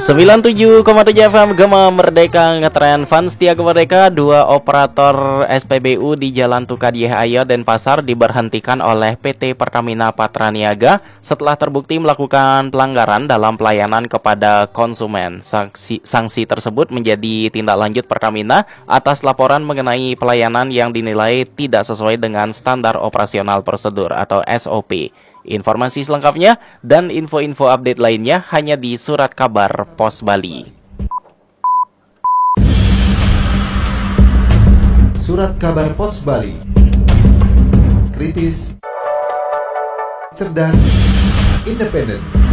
97,7 FM Gema Merdeka ngetren fans setia Merdeka. Dua operator SPBU di Jalan Tukadiah Ayo Denpasar diberhentikan oleh PT Pertamina Patraniaga setelah terbukti melakukan pelanggaran dalam pelayanan kepada konsumen. Sanksi tersebut menjadi tindak lanjut Pertamina atas laporan mengenai pelayanan yang dinilai tidak sesuai dengan standar operasional prosedur atau SOP. Informasi selengkapnya dan info-info update lainnya hanya di Surat Kabar Pos Bali. Surat Kabar Pos Bali. Kritis, cerdas, independen.